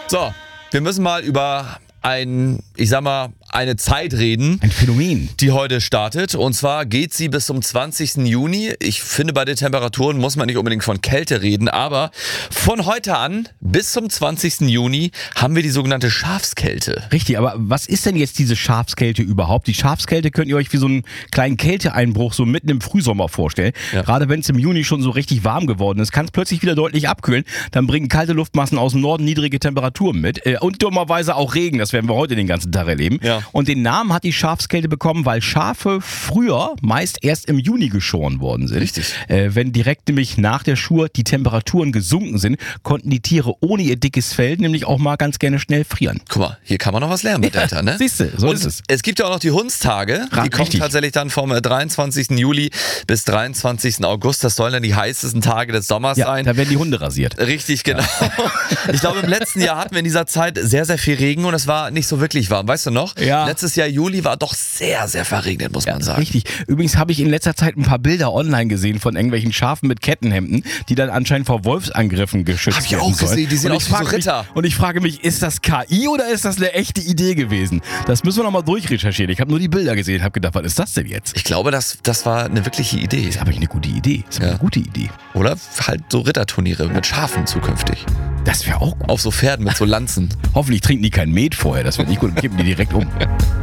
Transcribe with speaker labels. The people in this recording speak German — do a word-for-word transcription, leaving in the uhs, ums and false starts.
Speaker 1: So, wir müssen mal über ein, ich sag mal, eine Zeit reden.
Speaker 2: Ein Phänomen.
Speaker 1: Die heute startet. Und zwar geht sie bis zum zwanzigsten Juni. Ich finde, bei den Temperaturen muss man nicht unbedingt von Kälte reden, aber von heute an bis zum zwanzigsten Juni haben wir die sogenannte Schafskälte.
Speaker 2: Richtig, aber was ist denn jetzt diese Schafskälte überhaupt? Die Schafskälte könnt ihr euch wie so einen kleinen Kälteeinbruch so mitten im Frühsommer vorstellen.
Speaker 1: Ja.
Speaker 2: Gerade wenn es im Juni schon so richtig warm geworden ist, kann es plötzlich wieder deutlich abkühlen. Dann bringen kalte Luftmassen aus dem Norden niedrige Temperaturen mit. Äh, und dummerweise auch Regen. Das werden wir heute den ganzen Tag erleben.
Speaker 1: Ja.
Speaker 2: Und den Namen hat die Schafskälte bekommen, weil Schafe früher meist erst im Juni geschoren worden sind.
Speaker 1: Richtig.
Speaker 2: Äh, wenn direkt nämlich nach der Schur die Temperaturen gesunken sind, konnten die Tiere ohne ihr dickes Fell nämlich auch mal ganz gerne schnell frieren.
Speaker 1: Guck mal, hier kann man noch was lernen mit Delta, ne?
Speaker 2: Siehst du, so
Speaker 1: Und
Speaker 2: ist es.
Speaker 1: Es gibt ja auch noch die Hundstage.
Speaker 2: Ra-
Speaker 1: Die kommen
Speaker 2: richtig.
Speaker 1: tatsächlich dann vom dreiundzwanzigsten Juli bis dreiundzwanzigsten August. Das sollen dann die heißesten Tage des Sommers
Speaker 2: Ja,
Speaker 1: sein.
Speaker 2: da werden die Hunde rasiert.
Speaker 1: Richtig, genau. Ich glaube, im letzten Jahr hatten wir in dieser Zeit sehr, sehr viel Regen und es war nicht so wirklich warm. Weißt du noch?
Speaker 2: Ja.
Speaker 1: Letztes Jahr Juli war doch sehr, sehr verregnet, muss man sagen.
Speaker 2: Richtig. Übrigens habe ich in letzter Zeit ein paar Bilder online gesehen von irgendwelchen Schafen mit Kettenhemden, die dann anscheinend vor Wolfsangriffen geschützt
Speaker 1: Hab ich
Speaker 2: werden
Speaker 1: auch
Speaker 2: sollen.
Speaker 1: gesehen, die sehen
Speaker 2: Und
Speaker 1: aus
Speaker 2: ich
Speaker 1: wie so
Speaker 2: frage
Speaker 1: Ritter.
Speaker 2: Mich, und ich frage mich, ist das K I oder ist das eine echte Idee gewesen? Das müssen wir nochmal durchrecherchieren. Ich habe nur die Bilder gesehen und habe gedacht, was ist das denn jetzt?
Speaker 1: Ich glaube, das, das war eine wirkliche Idee.
Speaker 2: Das ist aber eine gute Idee. Das ist aber
Speaker 1: Ja.
Speaker 2: eine gute Idee.
Speaker 1: Oder halt so Ritterturniere mit Schafen zukünftig.
Speaker 2: Das wäre auch gut.
Speaker 1: Auf so Pferden mit so Lanzen.
Speaker 2: Hoffentlich trinken die kein Met vorher. Das wird nicht gut. Kippen die direkt um.